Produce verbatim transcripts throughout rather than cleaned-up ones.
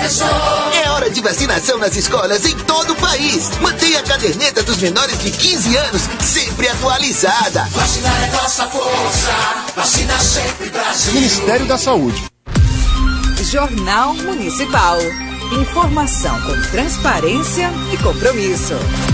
é só. É hora de vacinação nas escolas em todo o país. Mantenha a caderneta dos menores de quinze anos sempre atualizada. Vacinar é nossa força. Vacina sempre Brasil. Ministério da Saúde. Jornal Municipal. Informação com transparência e compromisso.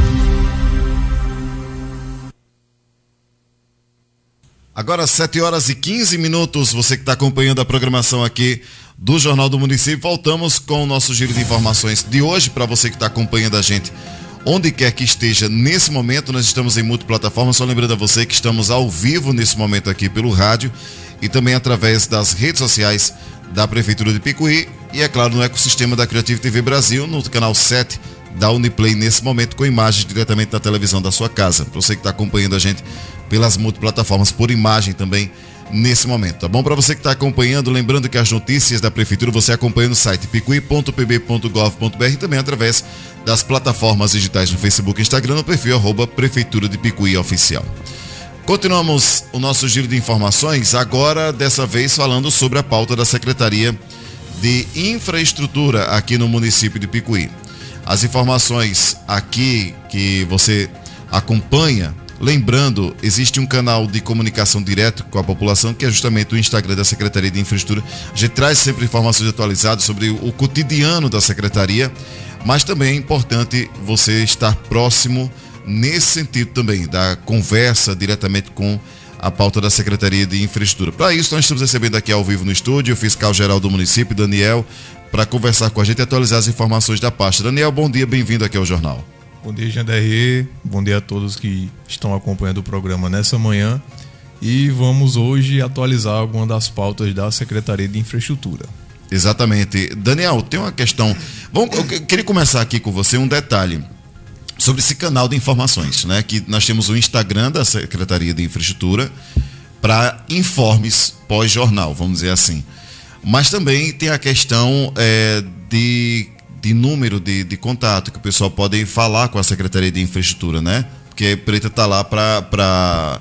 Agora sete horas e quinze minutos, você que está acompanhando a programação aqui do Jornal do Município, voltamos com o nosso giro de informações de hoje. Para você que está acompanhando a gente onde quer que esteja nesse momento, nós estamos em multiplataforma, só lembrando a você que estamos ao vivo nesse momento aqui pelo rádio e também através das redes sociais da Prefeitura de Picuí e, é claro, no ecossistema da Creative T V Brasil, no canal sete da Uniplay, nesse momento com imagens diretamente da televisão da sua casa. Para você que está acompanhando a gente pelas multiplataformas, por imagem também nesse momento, tá bom? Para você que está acompanhando, lembrando que as notícias da Prefeitura você acompanha no site picuí ponto p b ponto gov ponto b r e também através das plataformas digitais no Facebook e Instagram, no perfil arroba Prefeitura de Picuí Oficial. Continuamos o nosso giro de informações, agora dessa vez falando sobre a pauta da Secretaria de Infraestrutura aqui no município de Picuí. As informações aqui que você acompanha, lembrando, existe um canal de comunicação direto com a população, que é justamente o Instagram da Secretaria de Infraestrutura. A gente traz sempre informações atualizadas sobre o cotidiano da Secretaria, mas também é importante você estar próximo nesse sentido também, da conversa diretamente com a pauta da Secretaria de Infraestrutura. Para isso, nós estamos recebendo aqui ao vivo no estúdio o fiscal-geral do município, Daniel, para conversar com a gente e atualizar as informações da pasta. Daniel, bom dia, bem-vindo aqui ao jornal. Bom dia, Janderê, bom dia a todos que estão acompanhando o programa nessa manhã e vamos hoje atualizar algumas das pautas da Secretaria de Infraestrutura. Exatamente. Daniel, tem uma questão, vamos, eu queria começar aqui com você um detalhe sobre esse canal de informações, né? Que nós temos o Instagram da Secretaria de Infraestrutura para informes pós-jornal, vamos dizer assim. Mas também tem a questão é, de, de número de, de contato, que o pessoal pode falar com a Secretaria de Infraestrutura, né? Porque a Preta está lá para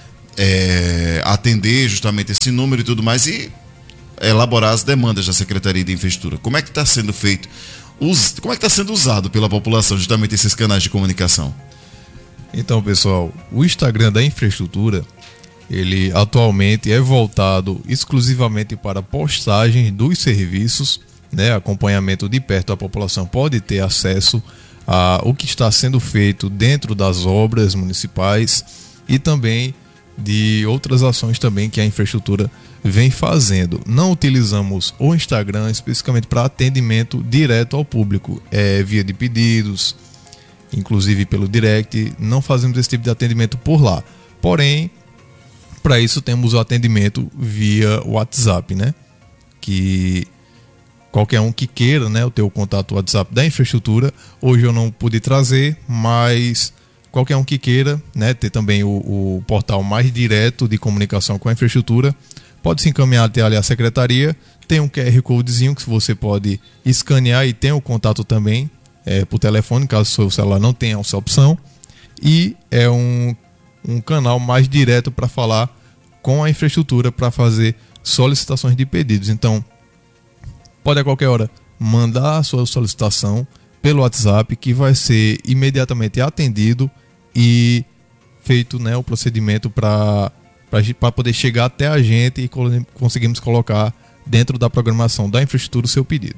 é, atender justamente esse número e tudo mais e elaborar as demandas da Secretaria de Infraestrutura. Como é que está sendo feito? Us, como é que está sendo usado pela população justamente esses canais de comunicação? Então, pessoal, o Instagram da Infraestrutura, ele atualmente é voltado exclusivamente para postagens dos serviços, né? Acompanhamento de perto, a população pode ter acesso a o que está sendo feito dentro das obras municipais e também de outras ações também que a infraestrutura vem fazendo. Não utilizamos o Instagram especificamente para atendimento direto ao público, é via de pedidos, inclusive pelo direct, não fazemos esse tipo de atendimento por lá. Porém, para isso temos o atendimento via WhatsApp, né? Que qualquer um que queira, né, o teu contato WhatsApp da infraestrutura, hoje eu não pude trazer, mas qualquer um que queira, né, ter também o, o portal mais direto de comunicação com a infraestrutura, pode se encaminhar até ali a secretaria, tem um Q R Codezinho que você pode escanear e tem o contato também é, por telefone, caso o seu celular não tenha essa opção, e é um, um canal mais direto para falar com a infraestrutura para fazer solicitações de pedidos. Então, pode a qualquer hora mandar a sua solicitação pelo WhatsApp, que vai ser imediatamente atendido e feito, né, o procedimento para para poder chegar até a gente e conseguimos colocar dentro da programação da infraestrutura o seu pedido.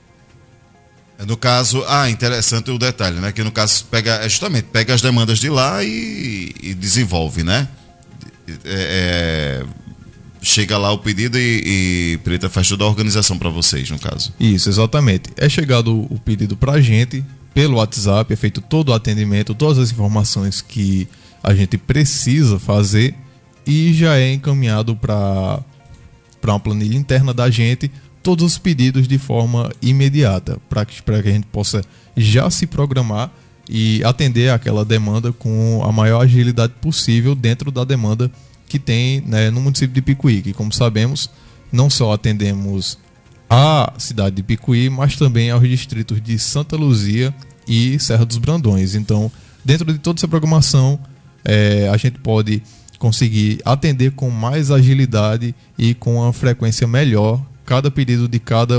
No caso, ah, interessante o detalhe, né? Que no caso pega, justamente, pega as demandas de lá e, e desenvolve, né? É, é, chega lá o pedido e, e Preta faz toda a organização para vocês, no caso. Isso, exatamente. É chegado o pedido para a gente pelo WhatsApp, é feito todo o atendimento, todas as informações que a gente precisa fazer e já é encaminhado para para uma planilha interna da gente todos os pedidos de forma imediata, para que, para que a gente possa já se programar e atender aquela demanda com a maior agilidade possível dentro da demanda que tem, né, no município de Picuí, que, como sabemos, não só atendemos a cidade de Picuí, mas também aos distritos de Santa Luzia e Serra dos Brandões. Então, dentro de toda essa programação, é, a gente pode conseguir atender com mais agilidade e com uma frequência melhor cada pedido de cada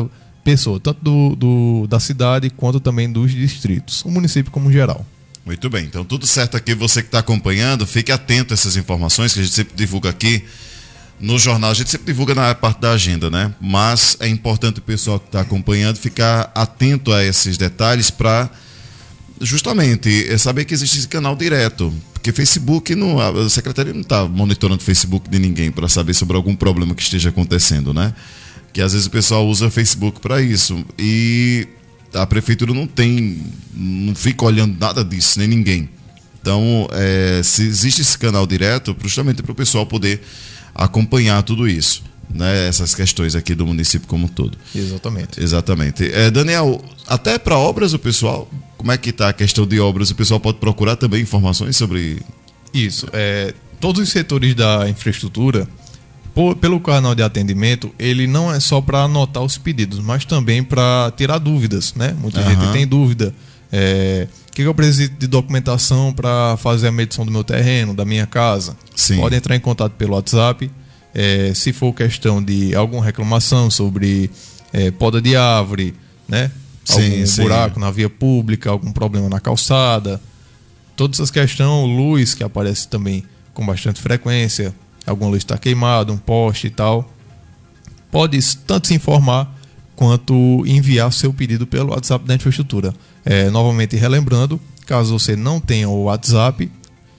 pessoa, tanto do, do, da cidade quanto também dos distritos, o município como geral. Muito bem, então tudo certo aqui, você que está acompanhando, fique atento a essas informações que a gente sempre divulga aqui no jornal, a gente sempre divulga na parte da agenda, né? Mas é importante o pessoal que está acompanhando ficar atento a esses detalhes para justamente saber que existe esse canal direto, porque Facebook, não, a secretaria não está monitorando o Facebook de ninguém para saber sobre algum problema que esteja acontecendo, né? Que às vezes o pessoal usa o Facebook para isso e a prefeitura não tem, não fica olhando nada disso, nem ninguém. Então, é, se existe esse canal direto, justamente para o pessoal poder acompanhar tudo isso, né? Essas questões aqui do município como um todo. Exatamente. Exatamente. É, Daniel, até para obras o pessoal, como é que está a questão de obras? O pessoal pode procurar também informações sobre... Isso. É, todos os setores da infraestrutura, por, pelo canal de atendimento, ele não é só para anotar os pedidos, mas também para tirar dúvidas, né? Muita Uhum. gente tem dúvida. É, o que eu preciso de documentação para fazer a medição do meu terreno, da minha casa? Sim. Pode entrar em contato pelo WhatsApp. É, se for questão de alguma reclamação sobre é, poda de árvore, né? Sim, algum sim. buraco na via pública, algum problema na calçada, todas essas questões, luz que aparece também com bastante frequência, alguma luz está queimada, um poste e tal, pode tanto se informar quanto enviar seu pedido pelo WhatsApp da infraestrutura. É, novamente relembrando, caso você não tenha o WhatsApp,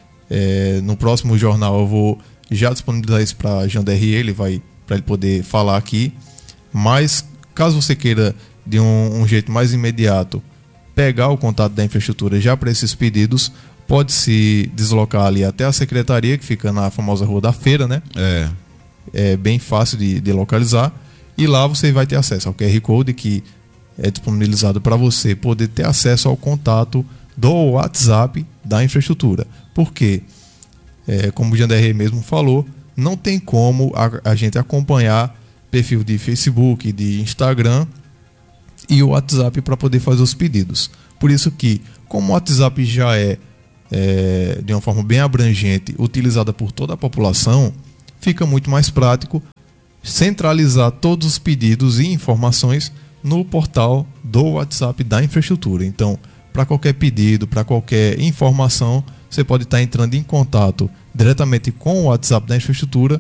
é, no próximo jornal eu vou já disponibilizar isso para Janderri, ele vai para ele poder falar aqui. Mas caso você queira de um, um jeito mais imediato pegar o contato da infraestrutura já para esses pedidos, pode se deslocar ali até a secretaria, que fica na famosa Rua da Feira, né? É. É bem fácil de, de localizar. E lá você vai ter acesso ao Q R Code, que é disponibilizado para você poder ter acesso ao contato do WhatsApp da infraestrutura. Por quê? É, como o Janderri mesmo falou, não tem como a, a gente acompanhar perfil de Facebook, de Instagram e o WhatsApp para poder fazer os pedidos. Por isso que, como o WhatsApp já é, é de uma forma bem abrangente, utilizada por toda a população, fica muito mais prático centralizar todos os pedidos e informações no portal do WhatsApp da infraestrutura. Então, para qualquer pedido, para qualquer informação, você pode estar entrando em contato diretamente com o WhatsApp da infraestrutura